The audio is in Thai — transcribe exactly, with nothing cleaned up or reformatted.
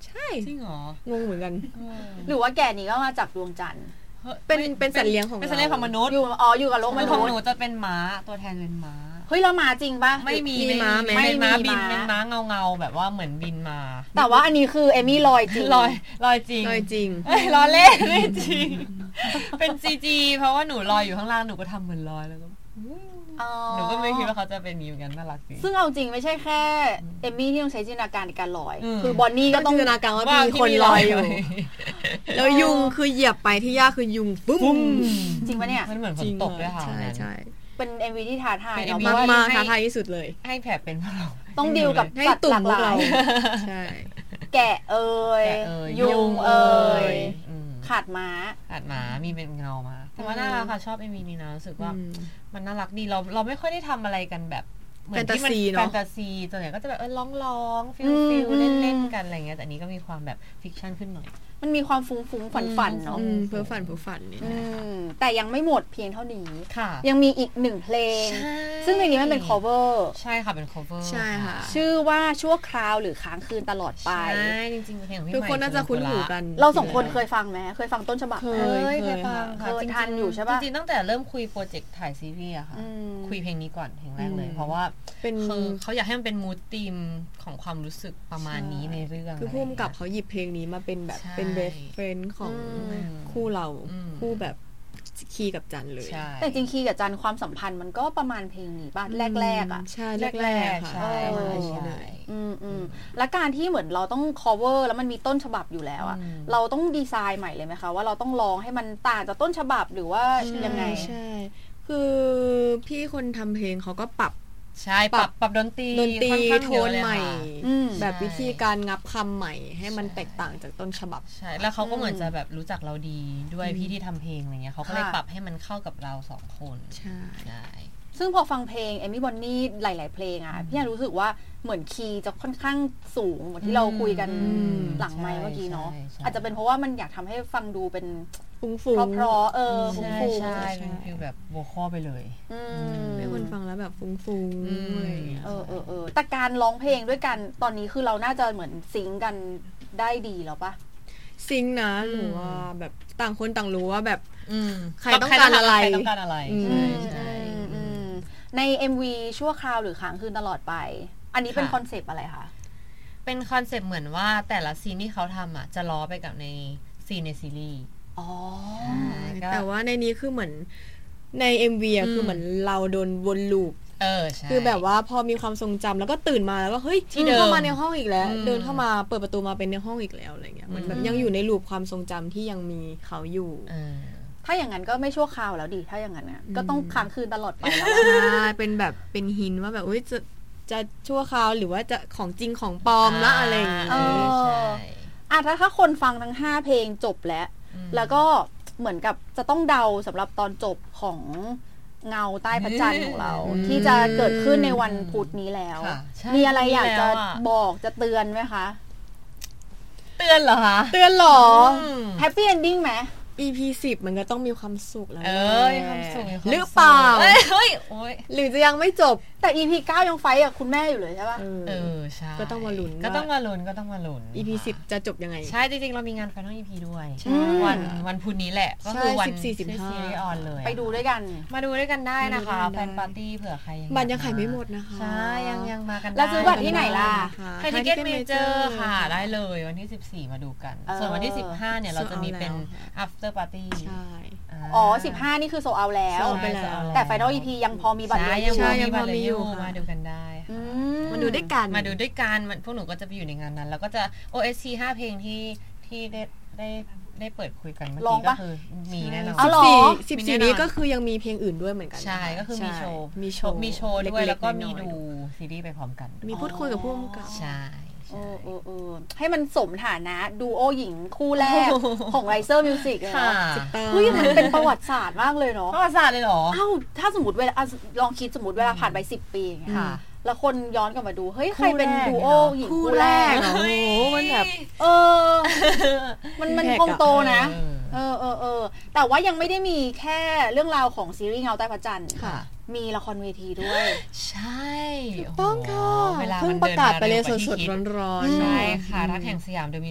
ใช่จริงเหรองงเหมือนกันหรือว่าแก่นี้ก็มาจากดวงจันทร์เป็นเป็นสัตว์เลี้ยงของเราเป็นสัตว์เลี้ยงของมนุษย์อยู่อ๋ออยู่กับโลกมนุษย์ของหนูจะเป็นม้าตัวแทนเป็นม้าเฮ้ยแล้วม้าจริงป่ะไม่มีม้าไม่ม้าบินเป็นม้าเงาเงาแบบว่าเหมือนบินมาแต่ว่าอันนี้คือเอมี่ลอยจริงลอยลอยจริงลอยจริงล้อเล่นไม่จริงเป็น ซี จี เพราะว่าหนูลอยอยู่ข้างล่างหนูก็ทำเหมือนลอยแล้วก็หนูก็ไม่คิดว่าเขาจะเป็นมีเหมือนกันน่ารักจริงซึ่งเอาจริงไม่ใช่แค่เอมมี่ที่ต้องใช้จินตนาการในการลอยคือบอนนี่ก็ต้องจินตนาการว่ามีคนลอยอยู่แล้วยุงคือเหยียบไปที่หญ้าคือยุงปุ้มจริงปะเนี่ยมันเหมือนฝนตกด้วยค่ะใช่ใช่เป็น เอ็ม วี ที่ท้าทายเนาะมากๆท้าทายที่สุดเลยให้แผลเป็นพวกเราต้องดีลกับสัตว์หลากหลายใช่แกะเอ่ยยุงเอ่ยขาดม้าขาดม้ามีเป็นเงามาแต่ว่าน่ารักค่ะชอบ เอ็ม วี นี้นะรู้สึกว่ามันน่ารักดีเราเราไม่ค่อยได้ทำอะไรกันแบบเหมือนที่มันแฟนตาซีส่วนใหญ่ก็จะแบบเออร้องๆฟิลฟิลเล่นๆกันอะไรเงี้ยแต่อันนี้ก็มีความแบบฟิกชันขึ้นหน่อยมันมีความฟุ้งๆฝันๆเนาะเพ้อฝันเพ้อฝันเนี่ยแต่ยังไม่หมดเพียงเท่านี้ค่ะยังมีอีกหนึ่งเพลงซึ่งในนี้มันเป็น cover ใช่ค่ะเป็น cover ใช่ค่ะชื่อว่าชั่วคราวหรือค้างคืนตลอดไปใช่จริงๆเพลงของพี่ใหม่ทุกคนน่าจะคุ้นหูกันเราสองคนเคยฟังไหมเคยฟังต้นฉบับเคยเคยฟังค่ะจริงๆทันอยู่ใช่ป่ะจริงๆตั้งแต่เริ่มคุยโปรเจกต์ถ่ายซีรีส์อะค่ะคุยเพลงนี้ก่อนเพลงแรกเลยเพราะว่าคือเขาอยากให้มันเป็นมูดธีมของความรู้สึกประมาณนี้ในเรื่องคือผู้กำกับเขาหยิบเพลงนี้มาเป็นแบบเป็นเรฟเฟรนซ์ของคู่เราคู่แบบคีกับจันเลยแต่จริงคีกับจันความสัมพันธ์มันก็ประมาณเพลงนี้ป่ะแรกๆอ่ะใช่แรกๆค่ะใช่ใช่อืมอืมและการที่เหมือนเราต้อง cover แล้วมันมีต้นฉบับอยู่แล้วอ่ะเราต้องดีไซน์ใหม่เลยไหมคะว่าเราต้องร้องให้มันต่างจากต้นฉบับหรือว่ายังไงใช่คือพี่คนทำเพลงเขาก็ปรับใช่ปรับปรับดนตรีดนตรีโทนใหม่แบบวิธีการงับคำใหม่ให้มันแตกต่างจากต้นฉบับใช่แล้วเขาก็เหมือนจะแบบรู้จักเราดีด้วยพี่ที่ทำเพลงอะไรเงี้ยเขาก็เลยปรับให้มันเข้ากับเราสองคนใช่ซึ่งพอฟังเพลงเอมี่บอนนี่หลายๆเพลงอ่ะพี่รู้สึกว่าเหมือนคีย์จะค่อนข้างสูงเหมือนที่เราคุยกันหลังไมค์เมื่อกี้เนาะอาจจะเป็นเพราะว่ามันอยากทำให้ฟังดูเป็นฟุ้งๆเพราะๆเออฟุ้งๆใช่เป็นฟีลแบบโวคอลไปเลยให้คนฟังแล้วแบบฟุ้งๆอะไรอย่างเงี้ยเออเออเออแต่การร้องเพลงด้วยกันตอนนี้คือเราน่าจะเหมือนซิงค์กันได้ดีแล้วปะซิงค์นะหรือว่าแบบต่างคนต่างรู้ว่าแบบใครต้องการอะไรใครต้องการอะไรใช่ใน เอ็ม วี ชั่วคราวหรือค้างคืนตลอดไปอันนี้เป็นคอนเซปต์อะไรคะเป็นคอนเซปต์เหมือนว่าแต่ละซีนที่เขาทำอ่ะจะล้อไปกับในซีนในซีรีส์อ๋อแต่ว่าในนี้คือเหมือนใน เอ็ม วี อ่ะคือเหมือนเราโดนวนลูปเออใช่คือแบบว่าพอมีความทรงจำแล้วก็ตื่นมาแล้วก็เฮ้ยเข้ามาในห้องอีกแล้วเดินเข้ามาเปิดประตูมาเป็นในห้องอีกแล้วอะไรเงี้ยมันแบบยังอยู่ในลูปความทรงจำที่ยังมีเขาอยู่ถ้าอย่างนั้นก็ไม่ชั่วคราวแล้วดิถ้าอย่างนั้นน่ะก็ต้องค้างคืนตลอดไปแล้วใช่เป็นแบบเป็นหินว่าแบบอุ้ยจะจะชั่วคราวหรือว่าจะของจริงของปลอมละอะไรอย่างเงี้ยใช่อ่ะถ้าถ้าคนฟังทั้งห้าเพลงจบแล้วแล้วก็เหมือนกับจะต้องเดาสำหรับตอนจบของเงาใต้พระจันทร์ของเราที่จะเกิดขึ้นในวันพุธนี้แล้วมีอะไรอยากจะบอกจะเตือนไหมคะเตือนเหรอคะเตือนเหรอแฮปปี้เอนดิ้งไหมอี พี สิบมันก็ต้องมีความสุขแล้วเออมีความสุขหรือเปล่าเฮ้ยโอ๊ยหรือจะยังไม่จบแต่ อี พี เก้ายังไฟกับคุณแม่อยู่เลยใช่ป่ะเออใช่ก็ต้องมาลุ้นก็ต้องมาลุ้นก็ต้องมาลุ้นอี พี สิบจะจบยังไงใช่จริงๆเรามีงานไฟนอล อี พี ด้วยวันวันพุธนี้แหละก็คือวันสิบสี่ สิบห้าซีรีส์ออนเลยไปดูด้วยกันมาดูด้วยกันได้นะคะแฟนปาร์ตี้เผื่อใครยังบัตรยังขายไม่หมดนะคะใช่ยังยังมากันได้แล้วซื้อบัตรที่ไหนล่ะไทยทิเก็ตเมเจอร์ค่ะได้เลยวันที่สิบสี่มาดูกันส่วนวันที่สิบห้าเนี่ยเราจะมีเป็น after party ใช่อ๋อสิบห้านี่คือโซลเอาท์แล้วแต่ Final อี พี ยังพอมีบัตรอยู่ใช่ยังพอมีอยู่มาดูกันได้มาดูด้วยกันมาดูด้วยกันพวกหนูก็จะไปอยู่ในงานนั้นแล้วก็จะ โอ เอส ที ห้าเพลงที่ที่ได้ได้ได้เปิดคุยกันเมื่อกี้ก็คือมีแน่นอนสิบสี่ สิบสี่นี้ก็คือยังมีเพลงอื่นด้วยเหมือนกันใช่ก็คือมีโชว์มีโชว์มีโชว์ด้วยแล้วก็มีดูซีรีส์ไปพร้อมกันมีพูดคุยกับผู้กำกับใช่เออเออเออให้มันสมฐานะดูโอหญิงคู่แรกของ Riser Music เลยนะเฮ้ยมันเป็นประวัติศาสตร์มากเลยเนาะประวัติศาสตร์เลยเหรอเอ้าถ้าสมมติเวลาลองคิดสมมติเวลาผ่านไปสิบปีอย่างเงี้ยแล้วคนย้อนกลับมาดูเฮ้ยใครเป็นดูโอหญิงคู่แรกโอ้โหมันแบบเออมันมันคงโตนะเออเออเออแต่ว่ายังไม่ได้มีแค่เรื่องราวของซีรีส์เงาใต้พระจันทร์มีละครเวทีด้วยใช่ต้องค่ะเพิ่งประกาศไปเลยสดๆร้อนๆใช่ค่ะรักแห่งสยาม